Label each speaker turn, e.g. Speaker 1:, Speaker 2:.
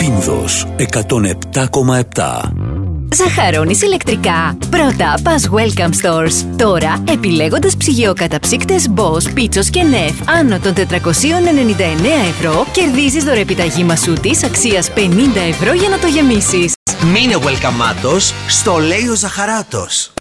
Speaker 1: Πίνδος 107,7.
Speaker 2: Ζαχαρώνεις ηλεκτρικά? Πρώτα πας Welcome Stores. Τώρα, επιλέγοντας ψυγειοκαταψύκτες Bosch, Pitsos και Nef άνω των 499 ευρώ, κερδίζεις δωρεπιταγή μασούτης αξίας 50 ευρώ για να το γεμίσεις.
Speaker 3: Μείνε welcome στο λέει ο Ζαχαράτος.